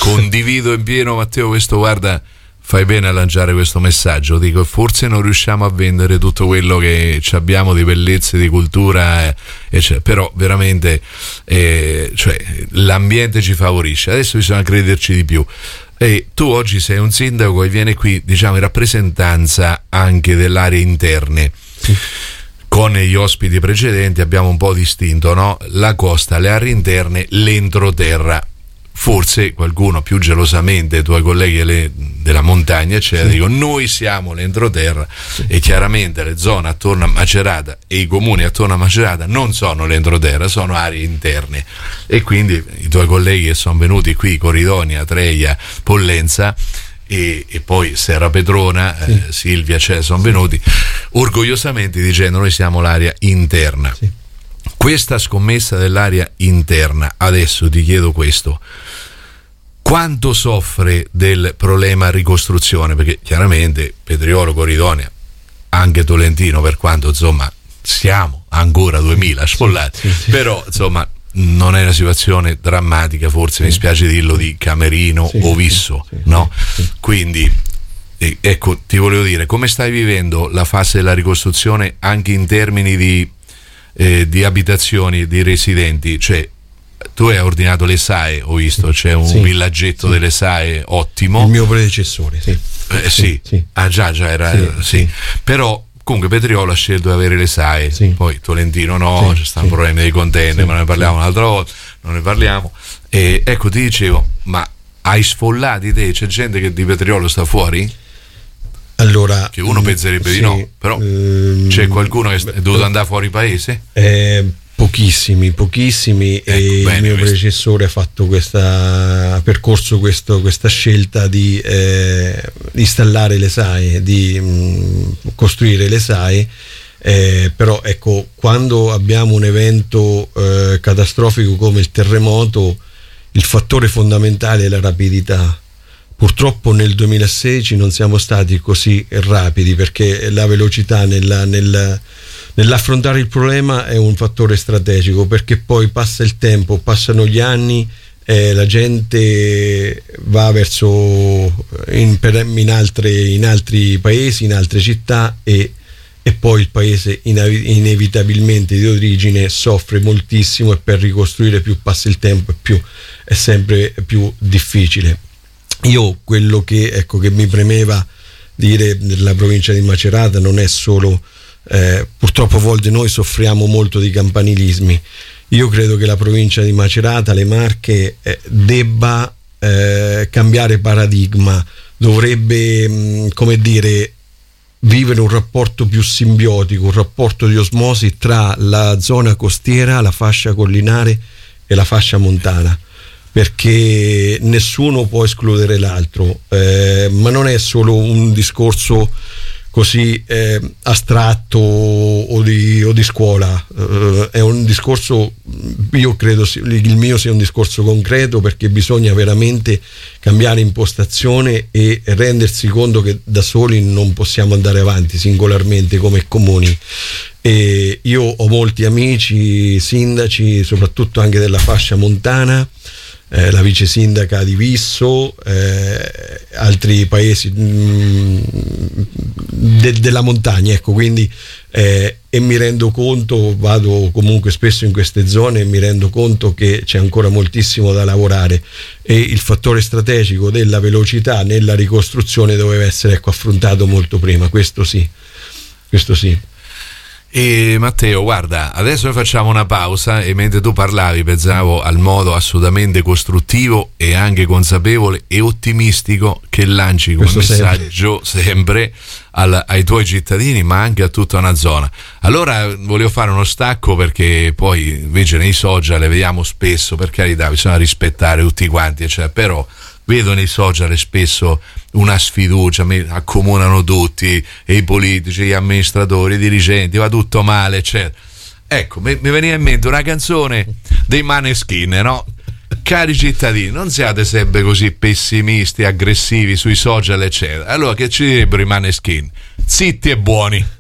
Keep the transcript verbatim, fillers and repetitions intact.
condivido in pieno, Matteo, questo, guarda, fai bene a lanciare questo messaggio. Dico, forse non riusciamo a vendere tutto quello che abbiamo di bellezze, di cultura, eccetera, però veramente eh, cioè, l'ambiente ci favorisce. Adesso bisogna crederci di più. E tu oggi sei un sindaco e vieni qui, diciamo, in rappresentanza anche delle aree interne. Sì. Con gli ospiti precedenti abbiamo un po' distinto, no? La costa, le aree interne, l'entroterra. Forse qualcuno più gelosamente, i tuoi colleghi le, della montagna, eccetera, sì. dico, noi siamo l'entroterra, sì. e chiaramente le zone attorno a Macerata e i comuni attorno a Macerata non sono l'entroterra, sono aree interne, e quindi i tuoi colleghi che sono venuti qui, Coridonia, Treia, Pollenza e, e poi Serra Petrona, sì. eh, Silvia, cioè, sono venuti orgogliosamente dicendo noi siamo l'area interna. Sì. Questa scommessa dell'area interna, adesso ti chiedo questo: quanto soffre del problema ricostruzione? Perché chiaramente Petriolo, Coridonia, anche Tolentino, per quanto insomma siamo ancora duemila sfollati, sì, sì, sì. però insomma non è una situazione drammatica, forse sì. mi spiace dirlo, di Camerino sì, o Visso, sì, sì, no? Sì, sì. Quindi eh, ecco, ti volevo dire, come stai vivendo la fase della ricostruzione anche in termini di Eh, di abitazioni, di residenti? Cioè, tu hai ordinato le S A E, ho visto, c'è un sì, villaggetto sì. delle S A E ottimo. Il mio predecessore, sì. Eh, sì. Sì, sì. Ah già, già era, sì, sì. sì. Però comunque Petriolo ha scelto di avere le S A E, sì. poi Tolentino no, sì, ci stanno sì. problemi dei container, sì, ma ne parliamo sì. un'altra volta, non ne parliamo. E ecco, ti dicevo, ma hai sfollati te? C'è gente che di Petriolo sta fuori? Allora, che uno penserebbe sì, di no, però ehm, c'è qualcuno che è dovuto andare fuori paese? Eh, pochissimi, pochissimi ecco, e bene, il mio questo. predecessore ha fatto questa, ha percorso questo, questa scelta di eh, installare le S A E, di mh, costruire le S A E, eh, però ecco, quando abbiamo un evento eh, catastrofico come il terremoto, il fattore fondamentale è la rapidità. Purtroppo nel duemilasedici non siamo stati così rapidi, perché la velocità nella, nella, nell'affrontare il problema è un fattore strategico, perché poi passa il tempo, passano gli anni, eh, la gente va verso in, in, altre, in altri paesi, in altre città, e, e poi il paese inevitabilmente di origine soffre moltissimo, e per ricostruire più passa il tempo e più è sempre più difficile. Io quello che, ecco, che mi premeva dire della provincia di Macerata non è solo eh, purtroppo a volte noi soffriamo molto di campanilismi. Io credo che la provincia di Macerata, le Marche, eh, debba eh, cambiare paradigma, dovrebbe mh, come dire vivere un rapporto più simbiotico, un rapporto di osmosi tra la zona costiera, la fascia collinare e la fascia montana, perché nessuno può escludere l'altro, eh, ma non è solo un discorso così eh, astratto o di, o di scuola, eh, è un discorso, io credo il mio sia un discorso concreto, perché bisogna veramente cambiare impostazione e rendersi conto che da soli non possiamo andare avanti singolarmente come comuni. E io ho molti amici sindaci, soprattutto anche della fascia montana, Eh, la vice sindaca di Visso, eh, altri paesi mh, de, della montagna, ecco, quindi eh, e mi rendo conto, vado comunque spesso in queste zone e mi rendo conto che c'è ancora moltissimo da lavorare, e il fattore strategico della velocità nella ricostruzione doveva essere, ecco, affrontato molto prima, questo sì, questo sì. E Matteo, guarda, adesso noi facciamo una pausa, e mentre tu parlavi pensavo al modo assolutamente costruttivo e anche consapevole e ottimistico che lanci come Questo messaggio sempre, sempre al, ai tuoi cittadini, ma anche a tutta una zona. Allora volevo fare uno stacco, perché poi invece nei social le vediamo spesso, per carità bisogna rispettare tutti quanti, eccetera, però vedo nei social spesso una sfiducia, accomunano tutti, e i politici, gli amministratori, i dirigenti, va tutto male, eccetera. Ecco, mi, mi veniva in mente una canzone dei Maneskin, no? Cari cittadini, non siate sempre così pessimisti, aggressivi sui social, eccetera. Allora che ci direbbero i Maneskin? Zitti e buoni.